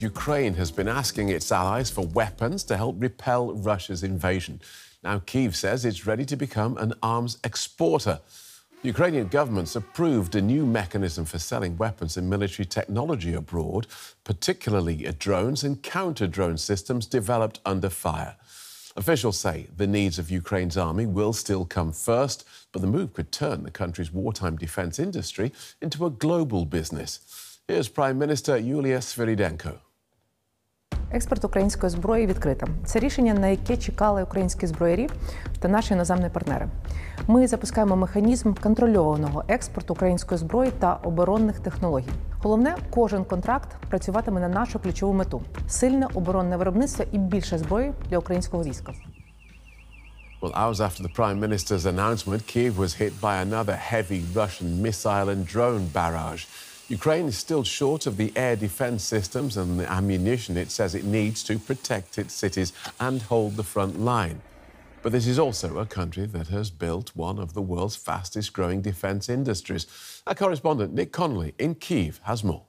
Ukraine has been asking its allies for weapons to help repel Russia's invasion. Now, Kyiv says it's ready to become an arms exporter. The Ukrainian government's approved a new mechanism for selling weapons and military technology abroad, particularly drones and counter-drone systems developed under fire. Officials say the needs of Ukraine's army will still come first, but the move could turn the country's wartime defence industry into a global business. Here's Prime Minister Yulia Sviridenko. Експорт української зброї відкритим. Це рішення, на яке чекали українські зброярі та наші іноземні партнери. Ми запускаємо механізм контрольованого експорту української зброї та оборонних технологій. Головне, кожен контракт працюватиме на нашу ключову мету – сильне оборонне виробництво і більше зброї для українського війська. Well, hours after the Prime Minister's announcement, Kyiv was hit by another heavy Russian missile and drone barrage. Ukraine is still short of the air defence systems and the ammunition it says it needs to protect its cities and hold the front line. But this is also a country that has built one of the world's fastest-growing defence industries. Our correspondent Nick Connolly in Kyiv has more.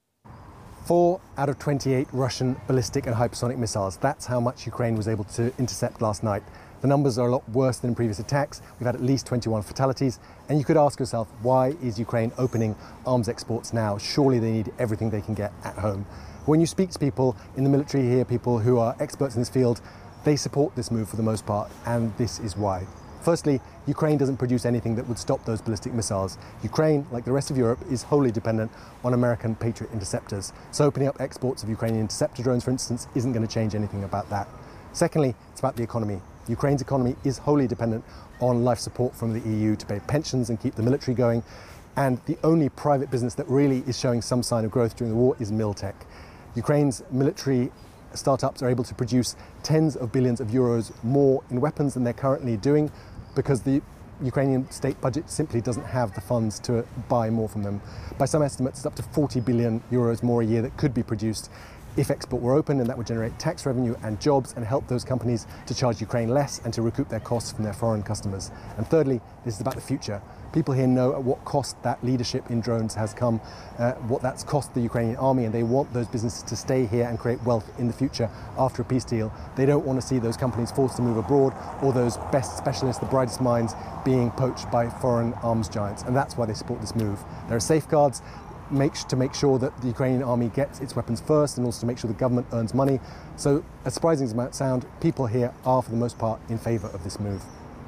4 out of 28 Russian ballistic and hypersonic missiles. That's how much Ukraine was able to intercept last night. The numbers are a lot worse than in previous attacks. We've had at least 21 fatalities. And you could ask yourself, why is Ukraine opening arms exports now? Surely they need everything they can get at home. When you speak to people in the military here, people who are experts in this field, they support this move for the most part, and this is why. Firstly, Ukraine doesn't produce anything that would stop those ballistic missiles. Ukraine, like the rest of Europe, is wholly dependent on American Patriot interceptors. So opening up exports of Ukrainian interceptor drones, for instance, isn't going to change anything about that. Secondly, it's about the economy. Ukraine's economy is wholly dependent on life support from the EU to pay pensions and keep the military going. And the only private business that really is showing some sign of growth during the war is Miltech. Ukraine's military startups are able to produce tens of billions of euros more in weapons than they're currently doing because the Ukrainian state budget simply doesn't have the funds to buy more from them. By some estimates, it's up to 40 billion euros more a year that could be produced if export were open, and that would generate tax revenue and jobs and help those companies to charge Ukraine less and to recoup their costs from their foreign customers. And thirdly, this is about the future. People here know at what cost that leadership in drones has come, what that's cost the Ukrainian army, and they want those businesses to stay here and create wealth in the future after a peace deal. They don't want to see those companies forced to move abroad or those best specialists, the brightest minds, being poached by foreign arms giants. And that's why they support this move. There are safeguards to make sure that the Ukrainian army gets its weapons first and also to make sure the government earns money. So, as surprising as it might sound, people here are, for the most part, in favour of this move.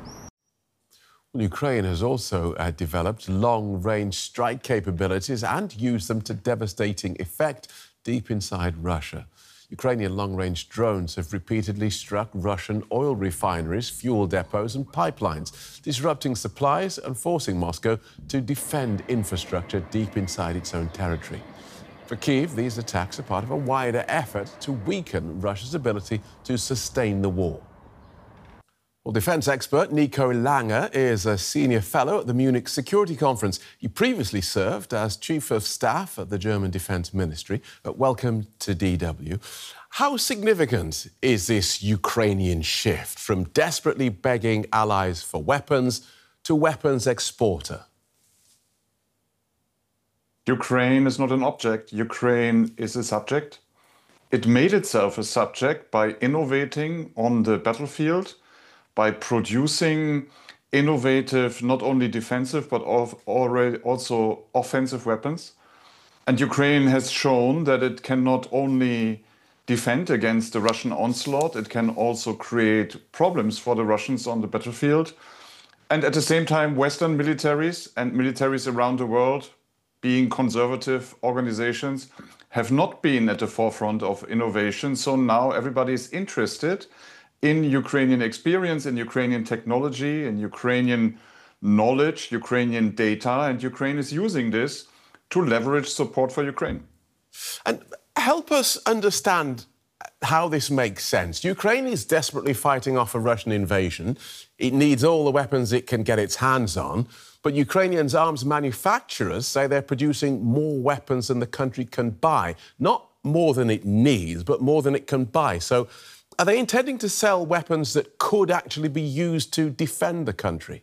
Well, Ukraine has also developed long-range strike capabilities and used them to devastating effect deep inside Russia. Ukrainian long-range drones have repeatedly struck Russian oil refineries, fuel depots and pipelines, disrupting supplies and forcing Moscow to defend infrastructure deep inside its own territory. For Kyiv, these attacks are part of a wider effort to weaken Russia's ability to sustain the war. Well, defence expert Nico Lange is a senior fellow at the Munich Security Conference. He previously served as Chief of Staff at the German Defence Ministry. Welcome to DW. How significant is this Ukrainian shift from desperately begging allies for weapons to weapons exporter? Ukraine is not an object. Ukraine is a subject. It made itself a subject by innovating on the battlefield, by producing innovative, not only defensive, but already also offensive weapons. And Ukraine has shown that it can not only defend against the Russian onslaught, it can also create problems for the Russians on the battlefield. And at the same time, Western militaries and militaries around the world, being conservative organizations, have not been at the forefront of innovation. So now everybody is interested in Ukrainian experience, in Ukrainian technology, in Ukrainian knowledge, Ukrainian data, and Ukraine is using this to leverage support for Ukraine. And help us understand how this makes sense. Ukraine is desperately fighting off a Russian invasion. It needs all the weapons it can get its hands on. But Ukrainians' arms manufacturers say they're producing more weapons than the country can buy. Not more than it needs, but more than it can buy. So are they intending to sell weapons that could actually be used to defend the country?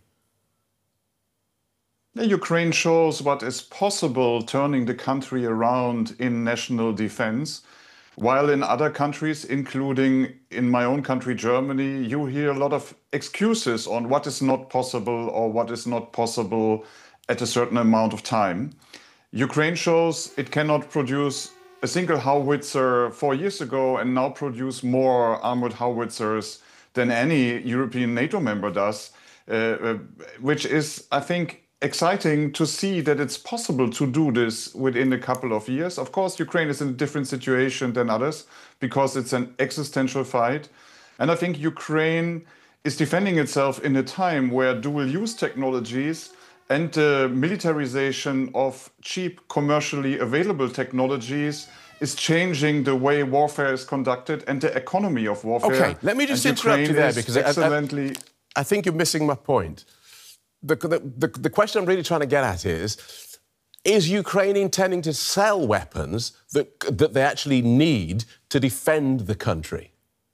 Ukraine shows what is possible turning the country around in national defense. While in other countries, including in my own country, Germany, you hear a lot of excuses on what is not possible or what is not possible at a certain amount of time. Ukraine shows it cannot produce a single howitzer 4 years ago and now produce more armored howitzers than any European NATO member does, which is, I think, exciting to see that it's possible to do this within a couple of years. Of course, Ukraine is in a different situation than others because it's an existential fight. And I think Ukraine is defending itself in a time where dual-use technologies and the militarization of cheap, commercially available technologies is changing the way warfare is conducted and the economy of warfare. Okay, let me just interrupt you there because I think you're missing my point. The question I'm really trying to get at is Ukraine intending to sell weapons that they actually need to defend the country?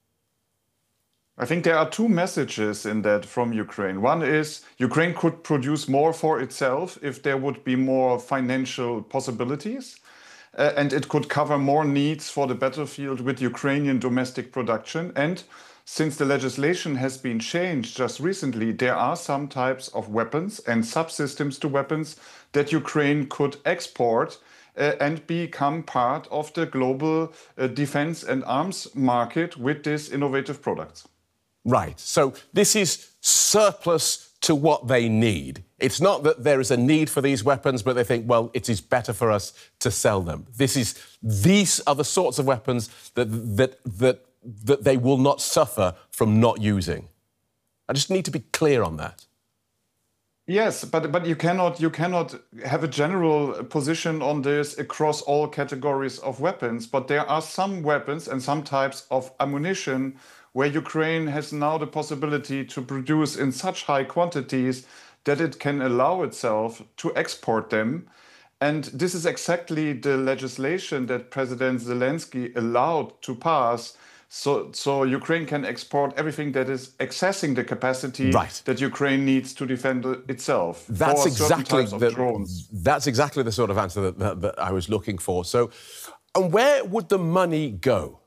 I think there are two messages in that from Ukraine. One is Ukraine could produce more for itself if there would be more financial possibilities, and it could cover more needs for the battlefield with Ukrainian domestic production. And since the legislation has been changed just recently, there are some types of weapons and subsystems to weapons that Ukraine could export and become part of the global defense and arms market with these innovative products. Right. So this is surplus to what they need. It's not that there is a need for these weapons, but they think, well, it is better for us to sell them. These are the sorts of weapons that they will not suffer from not using. I just need to be clear on that. Yes, but you cannot have a general position on this across all categories of weapons. But there are some weapons and some types of ammunition where Ukraine has now the possibility to produce in such high quantities that it can allow itself to export them. And this is exactly the legislation that President Zelensky allowed to pass. So Ukraine can export everything that is accessing the capacity that Ukraine needs to defend itself. That's exactly drones. That's exactly the sort of answer that I was looking for. So, and where would the money go?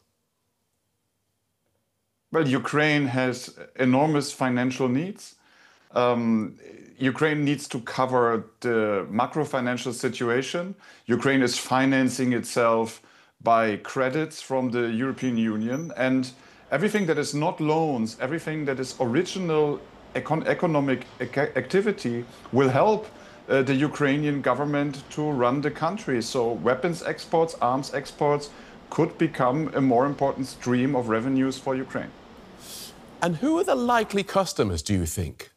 Well, Ukraine has enormous financial needs. Ukraine needs to cover the macro financial situation. Ukraine is financing itself by credits from the European Union, and everything that is not loans, everything that is original economic activity will help the Ukrainian government to run the country. So weapons exports, arms exports could become a more important stream of revenues for Ukraine. And who are the likely customers, do you think?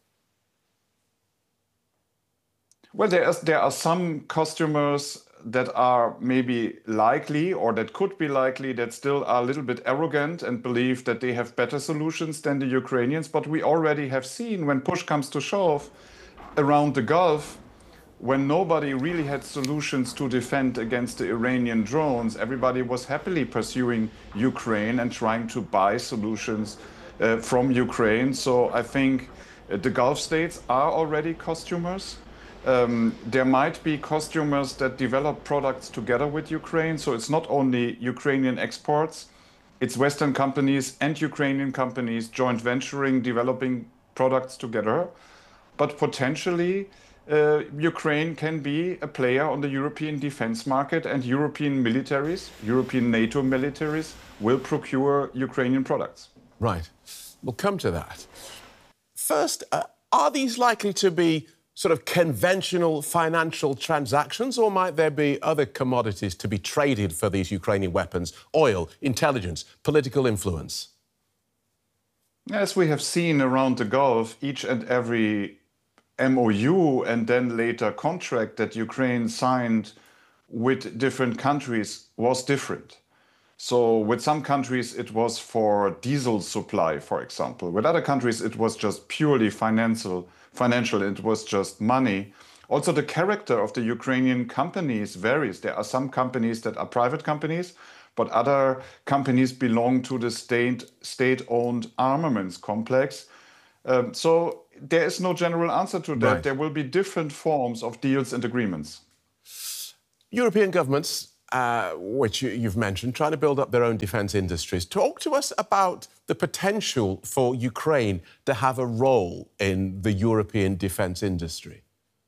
Well, there are some customers that are maybe likely or that could be likely that still are a little bit arrogant and believe that they have better solutions than the Ukrainians. But we already have seen when push comes to shove around the Gulf, when nobody really had solutions to defend against the Iranian drones, everybody was happily pursuing Ukraine and trying to buy solutions from Ukraine. So I think the Gulf states are already customers. There might be customers that develop products together with Ukraine. So it's not only Ukrainian exports, it's Western companies and Ukrainian companies joint venturing, developing products together. But potentially, Ukraine can be a player on the European defense market, and European militaries, European NATO militaries, will procure Ukrainian products. Right. We'll come to that. First, are these likely to be sort of conventional financial transactions, or might there be other commodities to be traded for these Ukrainian weapons? Oil, intelligence, political influence? As we have seen around the Gulf, each and every MOU and then later contract that Ukraine signed with different countries was different. So with some countries, it was for diesel supply, for example. With other countries, it was just purely financial, it was just money. Also, the character of the Ukrainian companies varies. There are some companies that are private companies, but other companies belong to the state-owned armaments complex. So there is no general answer to that. Right. There will be different forms of deals and agreements. European governments which you've mentioned, trying to build up their own defence industries. Talk to us about the potential for Ukraine to have a role in the European defence industry.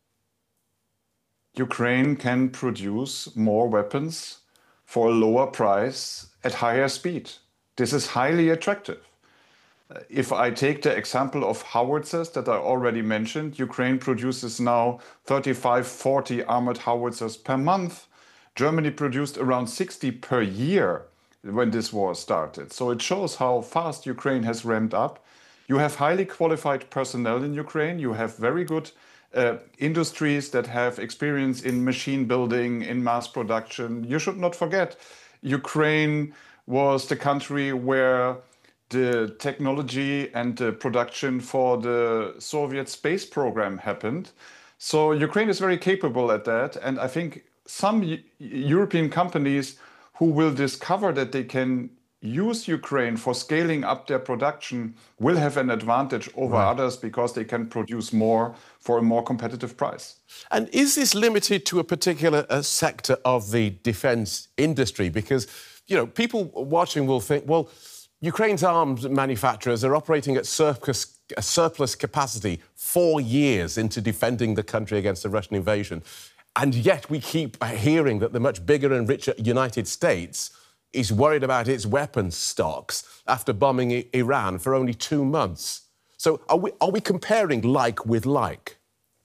Ukraine can produce more weapons for a lower price at higher speed. This is highly attractive. If I take the example of howitzers that I already mentioned, Ukraine produces now 35, 40 armored howitzers per month. Germany produced around 60 per year when this war started. So it shows how fast Ukraine has ramped up. You have highly qualified personnel in Ukraine. You have very good industries that have experience in machine building, in mass production. You should not forget, Ukraine was the country where the technology and the production for the Soviet space program happened. So Ukraine is very capable at that. And I think some European companies who will discover that they can use Ukraine for scaling up their production will have an advantage over others because they can produce more for a more competitive price. And is this limited to a particular sector of the defence industry? Because, you know, people watching will think, well, Ukraine's arms manufacturers are operating at surplus capacity 4 years into defending the country against the Russian invasion. And yet we keep hearing that the much bigger and richer United States is worried about its weapons stocks after bombing Iran for only 2 months. So are we comparing like with like?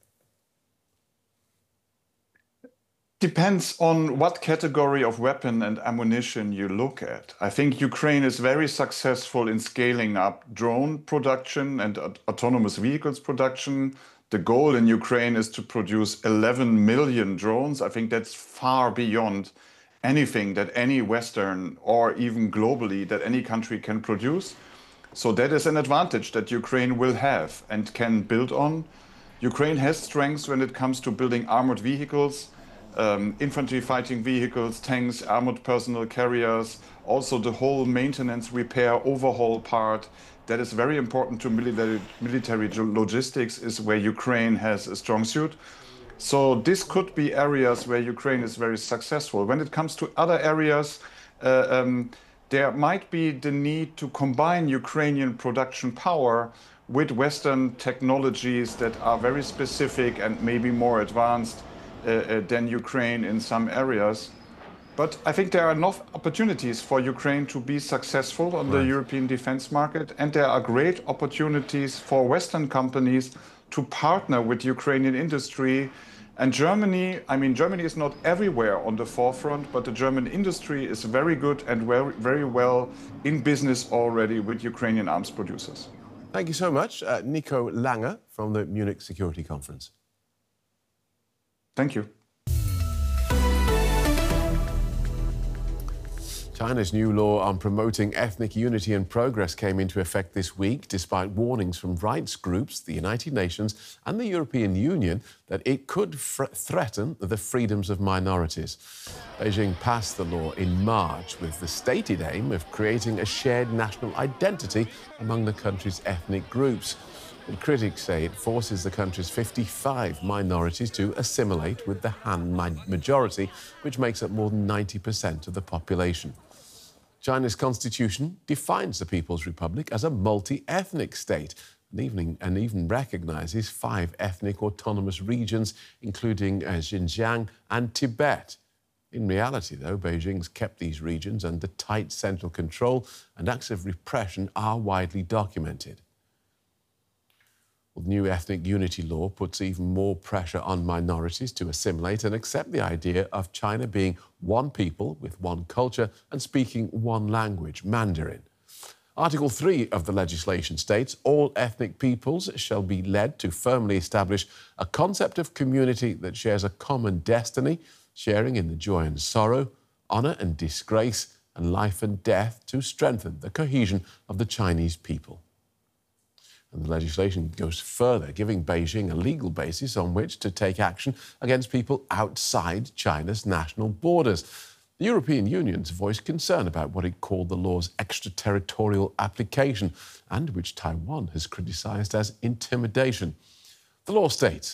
Depends on what category of weapon and ammunition you look at. I think Ukraine is very successful in scaling up drone production and autonomous vehicles production. The goal in Ukraine is to produce 11 million drones. I think that's far beyond anything that any Western or even globally that any country can produce. So that is an advantage that Ukraine will have and can build on. Ukraine has strengths when it comes to building armored vehicles, infantry fighting vehicles, tanks, armored personnel carriers, also the whole maintenance, repair, overhaul part. That is very important to military logistics, is where Ukraine has a strong suit. So this could be areas where Ukraine is very successful. When it comes to other areas, there might be the need to combine Ukrainian production power with Western technologies that are very specific and maybe more advanced than Ukraine in some areas. But I think there are enough opportunities for Ukraine to be successful on the European defense market, and there are great opportunities for Western companies to partner with Ukrainian industry. And Germany, I mean, Germany is not everywhere on the forefront, but the German industry is very good and very well in business already with Ukrainian arms producers. Thank you so much, Nico Lange from the Munich Security Conference. Thank you. China's new law on promoting ethnic unity and progress came into effect this week, despite warnings from rights groups, the United Nations and the European Union that it could threaten the freedoms of minorities. Beijing passed the law in March with the stated aim of creating a shared national identity among the country's ethnic groups. But critics say it forces the country's 55 minorities to assimilate with the Han majority, which makes up more than 90% of the population. China's constitution defines the People's Republic as a multi-ethnic state and even recognises 5 ethnic autonomous regions, including Xinjiang and Tibet. In reality, though, Beijing's kept these regions under tight central control, and acts of repression are widely documented. Well, the new ethnic unity law puts even more pressure on minorities to assimilate and accept the idea of China being one people with one culture and speaking one language, Mandarin. Article 3 of the legislation states all ethnic peoples shall be led to firmly establish a concept of community that shares a common destiny, sharing in the joy and sorrow, honour and disgrace, and life and death to strengthen the cohesion of the Chinese people. And the legislation goes further, giving Beijing a legal basis on which to take action against people outside China's national borders. The European Union's voiced concern about what it called the law's extraterritorial application, and which Taiwan has criticised as intimidation. The law states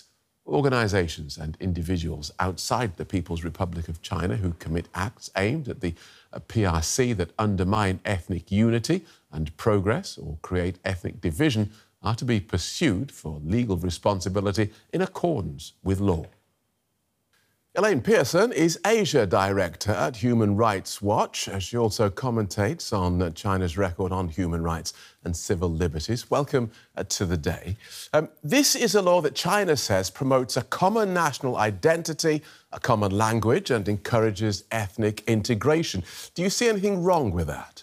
Organisations and individuals outside the People's Republic of China who commit acts aimed at the PRC that undermine ethnic unity and progress or create ethnic division are to be pursued for legal responsibility in accordance with law. Elaine Pearson is Asia Director at Human Rights Watch. She also commentates on China's record on human rights and civil liberties. Welcome to the day. This is a law that China says promotes a common national identity, a common language, and encourages ethnic integration. Do you see anything wrong with that?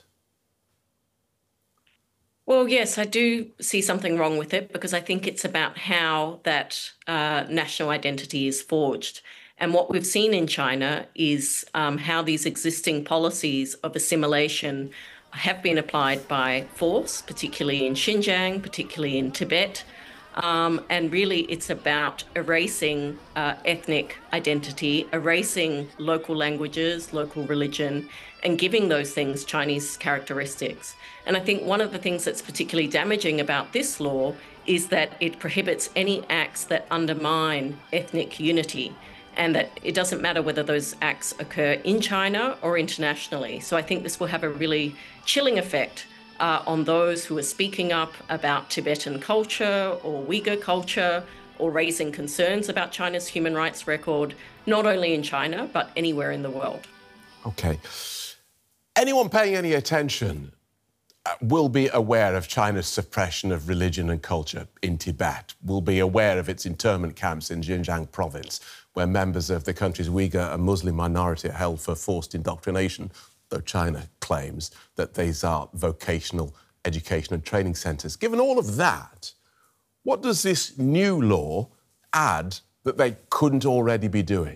Well, yes, I do see something wrong with it because I think it's about how that national identity is forged. And what we've seen in China is how these existing policies of assimilation have been applied by force, particularly in Xinjiang, particularly in Tibet. And really, it's about erasing ethnic identity, erasing local languages, local religion, and giving those things Chinese characteristics. And I think one of the things that's particularly damaging about this law is that it prohibits any acts that undermine ethnic unity, and that it doesn't matter whether those acts occur in China or internationally. So I think this will have a really chilling effect on those who are speaking up about Tibetan culture or Uyghur culture or raising concerns about China's human rights record, not only in China, but anywhere in the world. OK. Anyone paying any attention will be aware of China's suppression of religion and culture in Tibet, will be aware of its internment camps in Xinjiang province, where members of the country's Uyghur and Muslim minority are held for forced indoctrination, though China claims that these are vocational education and training centres. Given all of that, what does this new law add that they couldn't already be doing?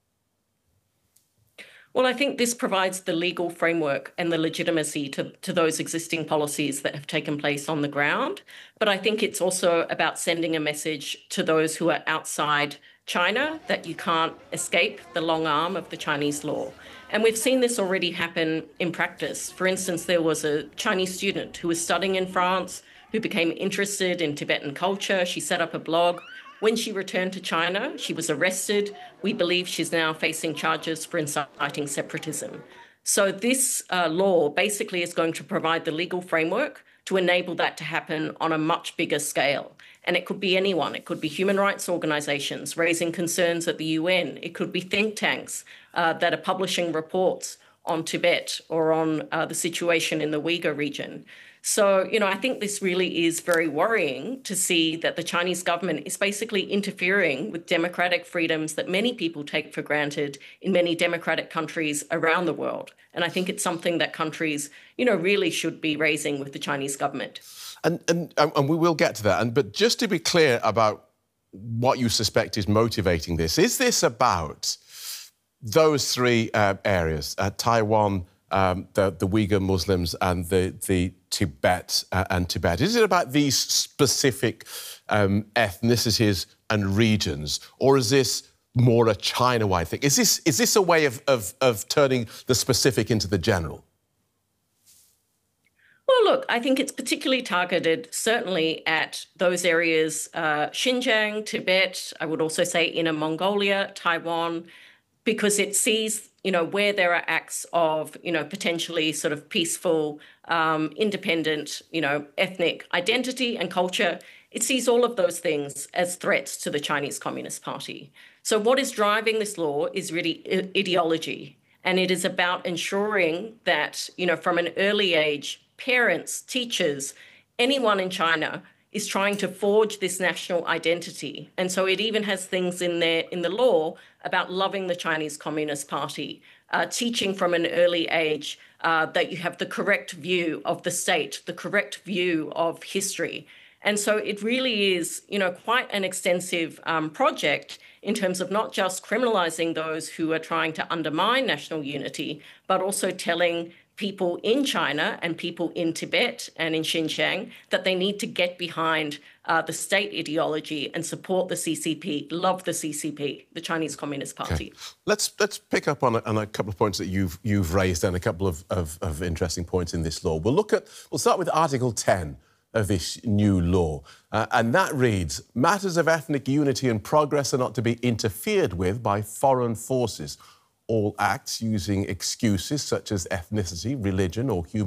Well, I think this provides the legal framework and the legitimacy to those existing policies that have taken place on the ground. But I think it's also about sending a message to those who are outside China that you can't escape the long arm of the Chinese law. And we've seen this already happen in practice. For instance, there was a Chinese student who was studying in France who became interested in Tibetan culture. She set up a blog. When she returned to China, she was arrested. We believe she's now facing charges for inciting separatism. So this law basically is going to provide the legal framework to enable that to happen on a much bigger scale. And it could be anyone. It could be human rights organizations raising concerns at the UN. It could be think tanks that are publishing reports on Tibet or on the situation in the Uyghur region. So, I think this really is very worrying to see that the Chinese government is basically interfering with democratic freedoms that many people take for granted in many democratic countries around the world. And I think it's something that countries, really should be raising with the Chinese government. And we will get to that. But just to be clear about what you suspect is motivating this, is this about those three areas, Taiwan, the Uyghur Muslims and the Tibet and Tibet? Is it about these specific ethnicities and regions, or is this more a China-wide thing? Is this a way of turning the specific into the general? Well, look, I think it's particularly targeted certainly at those areas, Xinjiang, Tibet, I would also say Inner Mongolia, Taiwan, because it sees where there are acts of, potentially sort of peaceful, independent, ethnic identity and culture. It sees all of those things as threats to the Chinese Communist Party. So what is driving this law is really ideology. And it is about ensuring that, from an early age, parents, teachers, anyone in China is trying to forge this national identity. And so it even has things in there in the law about loving the Chinese Communist Party, teaching from an early age that you have the correct view of the state, the correct view of history. And so it really is, quite an extensive project in terms of not just criminalizing those who are trying to undermine national unity, but also telling people in China and people in Tibet and in Xinjiang that they need to get behind the state ideology and support the CCP, love the CCP, the Chinese Communist Party. Okay. Let's pick up on a couple of points that you've raised and a couple of interesting points in this law. We'll start with Article 10 of this new law. And that reads, matters of ethnic unity and progress are not to be interfered with by foreign forces. All acts using excuses such as ethnicity, religion or human